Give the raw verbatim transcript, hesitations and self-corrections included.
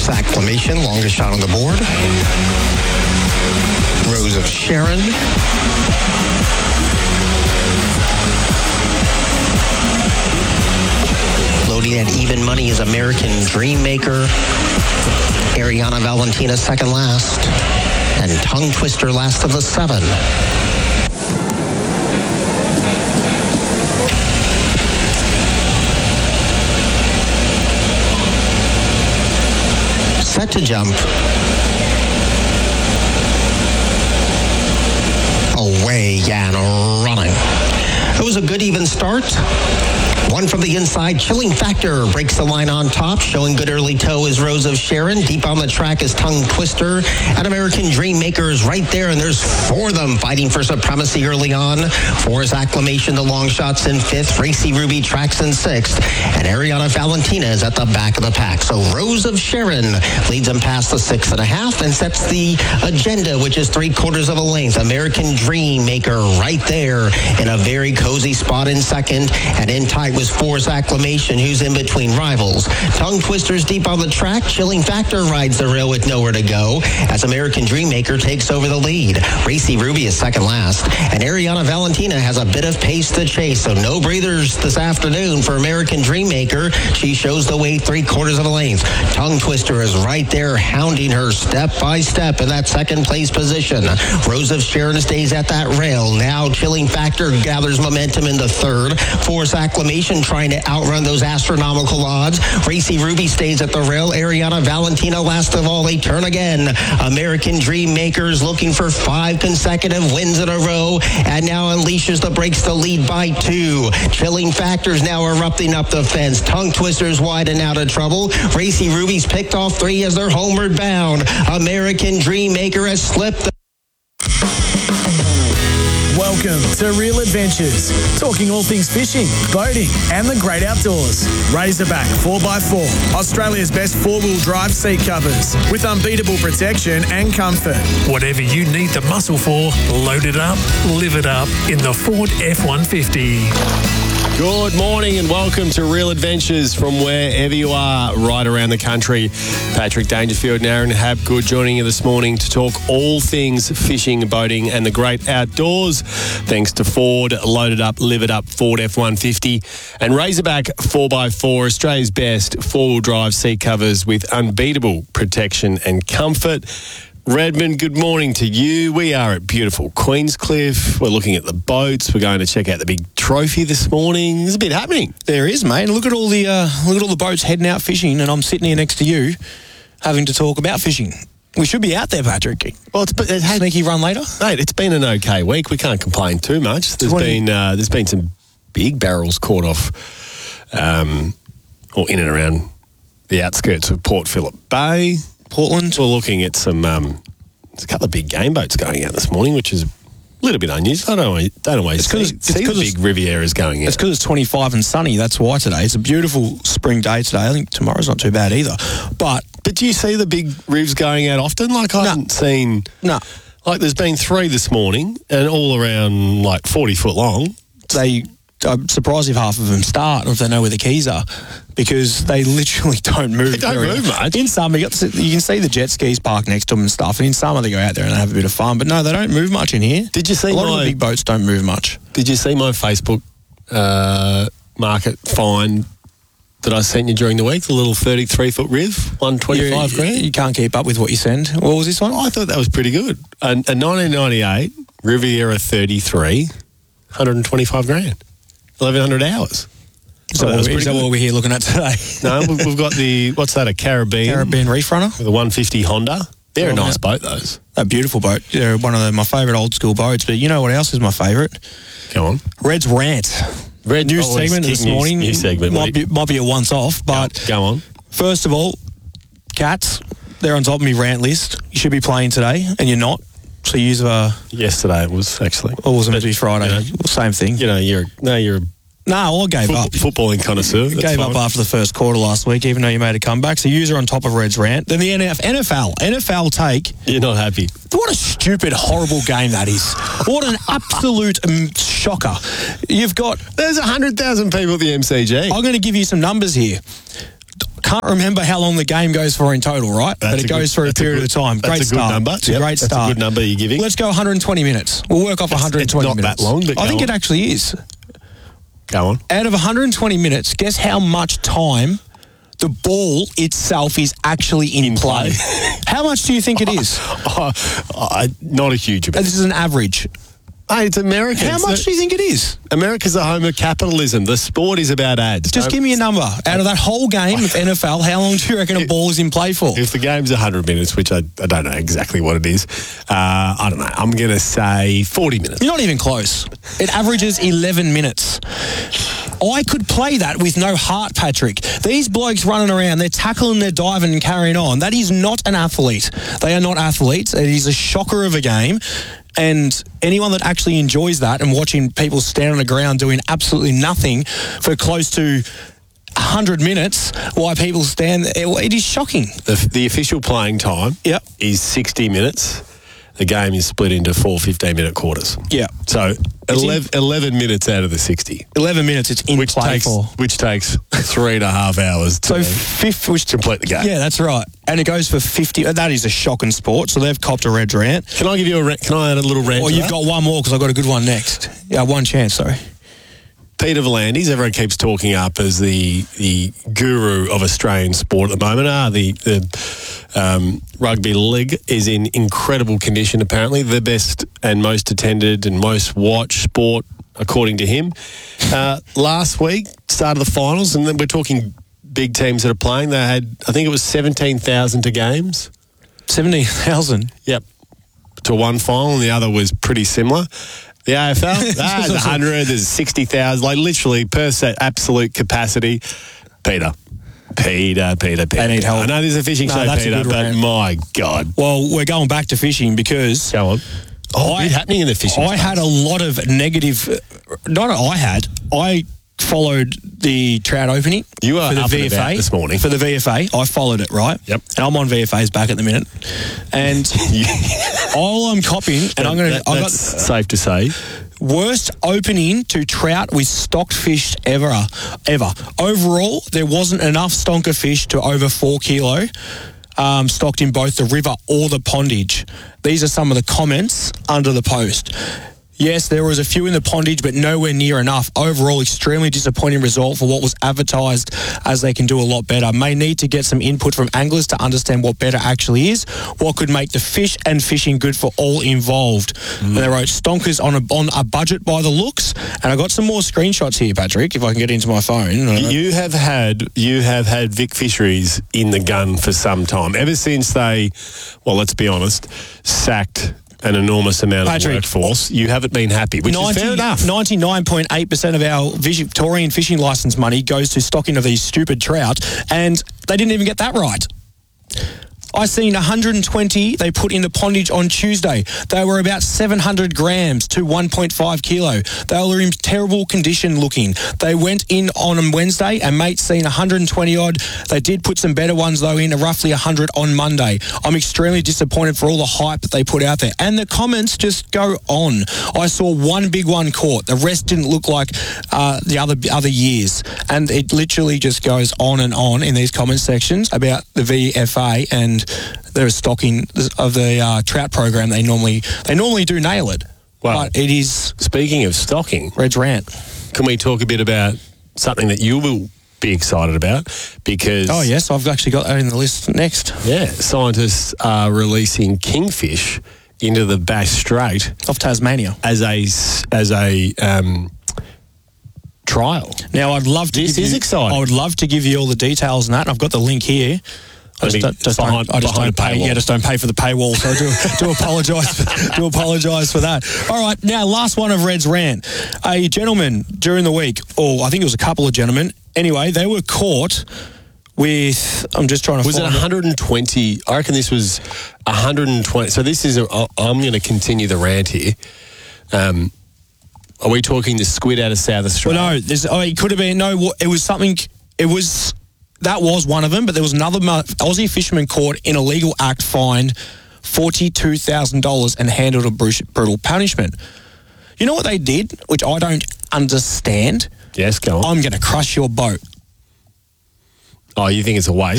Force Acclamation, longest shot on the board. Rose of Sharon. Loading at even money is American Dreammaker. Ariana Valentina second last. And Tongue Twister last of the seven. Set to jump. Away and running. It was a good even start. One from the inside. Chilling Factor breaks the line on top. Showing good early toe is Rose of Sharon. Deep on the track is Tongue Twister. And American Dreammaker is right there. And there's four of them fighting for supremacy early on. Force Acclamation, the long shots in fifth. Racy Ruby tracks in sixth. And Ariana Valentina is at the back of the pack. So Rose of Sharon leads them past the six and a half and sets the agenda, which is three quarters of a length. American Dreammaker right there in a very cozy spot in second. And in tight was Force Acclamation, who's in between rivals. Tongue Twister's deep on the track. Chilling Factor rides the rail with nowhere to go as American Dreammaker takes over the lead. Racy Ruby is second last. And Ariana Valentina has a bit of pace to chase, so no breathers this afternoon for American Dreammaker. She shows the way three quarters of a length. Tongue Twister is right there hounding her step by step in that second place position. Rose of Sharon stays at that rail. Now Chilling Factor gathers momentum in the third. Force Acclamation trying to outrun those astronomical odds. Racy Ruby stays at the rail. Ariana Valentina last of all. They turn again. American Dreammakers looking for five consecutive wins in a row and now unleashes the brakes to lead by two. Chilling Factors now erupting up the fence. Tongue Twisters wide and out of trouble. Racy Ruby's picked off three as they're homeward bound. American Dreammaker has slipped. Welcome to Real Adventures, talking all things fishing, boating and the great outdoors. Razorback four by four, Australia's best four-wheel drive seat covers with unbeatable protection and comfort. Whatever you need the muscle for, load it up, live it up in the Ford F one fifty. Good morning and welcome to Real Adventures from wherever you are right around the country. Patrick Dangerfield and Aaron Hapgood joining you this morning to talk all things fishing, boating and the great outdoors. Thanks to Ford, Load It Up, Live It Up, Ford F one fifty and Razorback four by four, Australia's best four-wheel drive seat covers with unbeatable protection and comfort. Redmond, good morning to you. We are at beautiful Queenscliff. We're looking at the boats. We're going to check out the big trophy this morning. There's a bit happening. There is, mate. Look at all the uh, look at all the boats heading out fishing, and I'm sitting here next to you, having to talk about fishing. We should be out there, Patrick. Well, it's it had, sneaky run later, mate. It's been an okay week. We can't complain too much. There's twenty been uh, there's been some big barrels caught off, um, or in and around the outskirts of Port Phillip Bay. Portland. We're looking at some, um, there's a couple of big game boats going out this morning, which is a little bit unusual. I don't always, don't always see, it's see the big Rivieras going out. It's because it's twenty-five and sunny. That's why today. It's a beautiful spring day today. I think tomorrow's not too bad either. But but do you see the big rivs going out often? Like I no. haven't seen. No. Like there's been three this morning and all around like forty foot long. They, I'm surprised if half of them start or if they know where the keys are, because they literally don't move. They don't very move much. In some, you, got to, you can see the jet skis parked next to them and stuff, and in some they go out there and they have a bit of fun. But no, they don't move much in here. Did you see a lot my, of the big boats don't move much? Did you see my Facebook uh, market find that I sent you during the week? The little thirty-three foot riv, one twenty-five grand. You can't keep up with what you send. What was this one? I thought that was pretty good. A, a nineteen ninety-eight Riviera thirty-three, one hundred twenty-five grand. eleven hundred hours. So oh, is that what we're here looking at today? No, we've, we've got the, what's that, a Caribbean? Caribbean Reef Runner. With a one fifty Honda. They're oh, a nice yeah. boat, those. A beautiful boat. They're one of the, my favourite old school boats. But you know what else is my favourite? Go on. Red's Rant. Red New oh, segment this new, morning. New segment. Might be, might be a once off, but go, go on. First of all, cats, they're on top of my rant list. You should be playing today, and you're not. So use a. Yesterday it was actually. Or was it meant to be Friday? You know, Same thing. You know, you're no, you're. No, I gave foot, up. Footballing connoisseur. Gave fine. up after the first quarter last week, even though you made a comeback. So user on top of Red's rant. Then the N F L. N F L take. You're not happy. What a stupid, horrible game that is. What an absolute um, shocker. You've got. There's one hundred thousand people at the M C G. I'm going to give you some numbers here. can't remember how long the game goes for in total, right? That's but it a goes good- for a that's a period good- of time. that's Great a good start. number. It's a Yep, great that's a start. good number you're giving. Let's go one hundred twenty minutes. We'll work off It's- one hundred twenty it's not minutes. that long, but I go think on. it actually is. Go on. Out of one hundred twenty minutes, guess how much time the ball itself is actually in, In play? play. How much do you think it is? Oh, oh, not a huge amount. This is an average. Hey, it's America. How much do you think it is? America's the home of capitalism. The sport is about ads. Just Don't- give me a number. Out of that whole game of N F L, how long do you reckon a ball is in play for? If the game's one hundred minutes, which I, I don't know exactly what it is, uh, I don't know. I'm going to say forty minutes. You're not even close. It averages eleven minutes. I could play that with no heart, Patrick. These blokes running around, they're tackling, they're diving and carrying on. That is not an athlete. They are not athletes. It is a shocker of a game. And anyone that actually enjoys that and watching people stand on the ground doing absolutely nothing for close to one hundred minutes while people stand, it, it is shocking. The, the official playing time Yep. is sixty minutes. The game is split into four fifteen-minute quarters. Yeah. So It's in- eleven, eleven minutes out of the sixty, eleven minutes it's in which play takes for. which takes three and a half hours to So fifth, which complete the game. Yeah, that's right. And it goes for fifty. That is a shocking sport. So they've copped a red rant. Can I give you a rant? Can I add a little rant? Well, to you've that? got one more because I've got a good one next. Yeah, one chance, sorry. Peter V'landys, everyone keeps talking up as the the guru of Australian sport at the moment. Ah, the the um, rugby league is in incredible condition. Apparently, the best and most attended and most watched sport, according to him. Uh, last week, start of the finals, and then we're talking big teams that are playing. They had, I think it was seventeen thousand to games. seventeen thousand. Yep, to one final, and the other was pretty similar. The A F L, ah, there's one hundred, there's sixty thousand, like literally per set absolute capacity. Peter. Peter, Peter, Peter. They need help. I know this is a fishing No, show, that's a Peter, good but rant. my God. Well, we're going back to fishing because Go on. Oh, I- what's happening in the fishing I space? had a lot of negative. Not I had. I followed the trout opening. You are for the up and V F A about this morning. for the V F A. I followed it right. Yep. And I'm on V F A's back at the minute, and all I'm copying, and I'm going to. That- I've that's got safe to say. worst opening to trout with stocked fish ever. Ever. Overall, there wasn't enough stonker fish to over four kilo um, stocked in both the river or the pondage. These are some of the comments under the post. Yes, there was a few in the pondage, but nowhere near enough. Overall, extremely disappointing result for what was advertised as they can do a lot better. May need to get some input from anglers to understand what better actually is, what could make the fish and fishing good for all involved. Mm. And they wrote stonkers on a, on a budget by the looks. And I got some more screenshots here, Patrick, if I can get into my phone. You have had you have had Vic Fisheries in the gun for some time. Ever since they, well, let's be honest, sacked an enormous amount Patrick, of workforce, you haven't been happy, which is fair enough. ninety-nine point eight percent of our Victorian fishing licence money goes to stocking of these stupid trout, and they didn't even get that right. I seen one hundred twenty they put in the pondage on Tuesday. They were about seven hundred grams to one point five kilo. They were in terrible condition looking. They went in on Wednesday and mate seen one hundred twenty odd. They did put some better ones though in, roughly one hundred on Monday. I'm extremely disappointed for all the hype that they put out there. And the comments just go on. I saw one big one caught. The rest didn't look like uh, the other other years. And it literally just goes on and on in these comment sections about the V F A and their stocking of the uh, trout program. They normally they normally do nail it. Well, but it is speaking of stocking, Red's rant. can we talk a bit about something that you will be excited about? Because Oh yes, I've actually got that in the list next. yeah, scientists are releasing kingfish into the Bass Strait Off Tasmania. as a s- as a um, trial. Now I'd love to This give is you, exciting. I would love to give you all the details on that. I've got the link here. I I just, mean, don't, just behind- don't, I just behind don't a pay. paywall. Yeah, just don't pay for the paywall. So I do, do apologise. Do apologise for that. All right, now last one of Red's rant. A gentleman during the week, or I think it was a couple of gentlemen. Anyway, they were caught with. I'm just trying to. Was it find one hundred twenty? I reckon this was one hundred twenty. So this is. A, I'm going to continue the rant here. Um, are we talking the squid out of South Australia? Well, no, there's, oh, it could have been no. It was something. It was that was one of them, but there was another mo- Aussie fisherman caught in a legal act, fined forty-two thousand dollars, and handled a brutal, brutal punishment. You know what they did, which I don't understand. Yes, go on. I'm going to crush your boat. Oh, you think it's a waste?